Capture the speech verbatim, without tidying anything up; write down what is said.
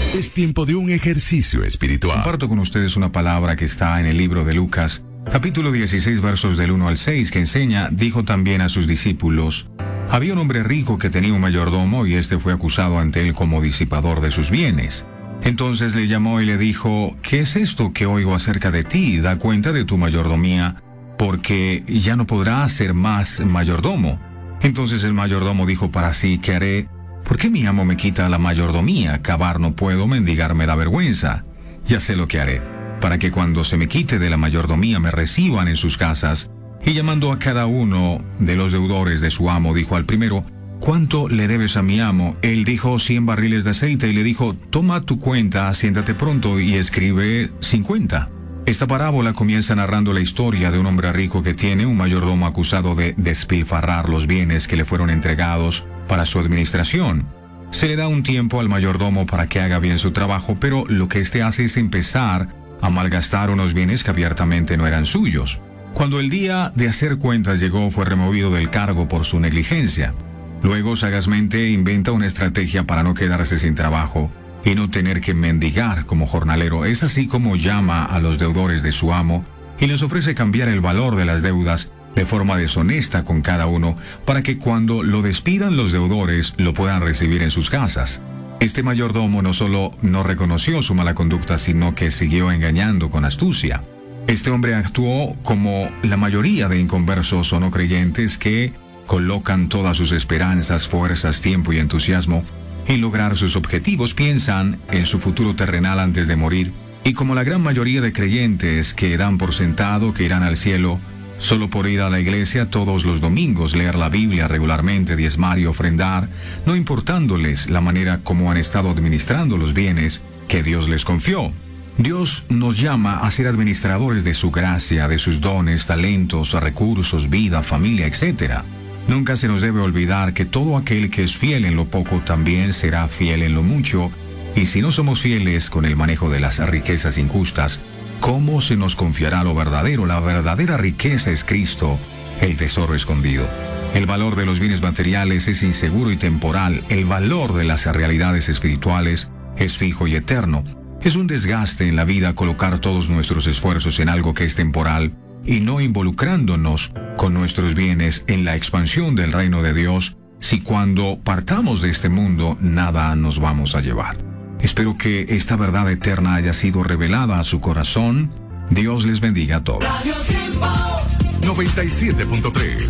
Es tiempo de un ejercicio espiritual. Comparto con ustedes una palabra que está en el libro de Lucas, capítulo dieciséis, versos del uno al seis, que enseña: dijo también a sus discípulos: había un hombre rico que tenía un mayordomo, y éste fue acusado ante él como disipador de sus bienes. Entonces le llamó y le dijo: ¿qué es esto que oigo acerca de ti? Da cuenta de tu mayordomía, porque ya no podrás ser más mayordomo. Entonces el mayordomo dijo para sí: ¿qué haré? ¿Por qué mi amo me quita la mayordomía? Cavar no puedo, mendigar me da vergüenza. Ya sé lo que haré, para que cuando se me quite de la mayordomía me reciban en sus casas. Y llamando a cada uno de los deudores de su amo, dijo al primero: ¿cuánto le debes a mi amo? Él dijo: cien barriles de aceite. Y le dijo: toma tu cuenta, siéntate pronto y escribe cincuenta. Esta parábola comienza narrando la historia de un hombre rico que tiene un mayordomo acusado de despilfarrar los bienes que le fueron entregados para su administración. Se le da un tiempo al mayordomo para que haga bien su trabajo, pero lo que éste hace es empezar a malgastar unos bienes que abiertamente no eran suyos. Cuando el día de hacer cuentas llegó, fue removido del cargo por su negligencia. Luego, sagazmente, inventa una estrategia para no quedarse sin trabajo y no tener que mendigar como jornalero. Es así como llama a los deudores de su amo y les ofrece cambiar el valor de las deudas de forma deshonesta con cada uno, para que cuando lo despidan los deudores lo puedan recibir en sus casas. Este mayordomo no solo no reconoció su mala conducta, sino que siguió engañando con astucia. Este hombre actuó como la mayoría de inconversos o no creyentes que colocan todas sus esperanzas, fuerzas, tiempo y entusiasmo en lograr sus objetivos. Piensan en su futuro terrenal antes de morir, y como la gran mayoría de creyentes que dan por sentado que irán al cielo solo por ir a la iglesia todos los domingos, leer la Biblia regularmente, diezmar y ofrendar, no importándoles la manera como han estado administrando los bienes que Dios les confió. Dios nos llama a ser administradores de su gracia, de sus dones, talentos, recursos, vida, familia, etcétera. Nunca se nos debe olvidar que todo aquel que es fiel en lo poco también será fiel en lo mucho, y si no somos fieles con el manejo de las riquezas injustas, ¿cómo se nos confiará lo verdadero? La verdadera riqueza es Cristo, el tesoro escondido. El valor de los bienes materiales es inseguro y temporal. El valor de las realidades espirituales es fijo y eterno. Es un desgaste en la vida colocar todos nuestros esfuerzos en algo que es temporal y no involucrándonos con nuestros bienes en la expansión del reino de Dios, si cuando partamos de este mundo nada nos vamos a llevar. Espero que esta verdad eterna haya sido revelada a su corazón. Dios les bendiga a todos. noventa y siete punto tres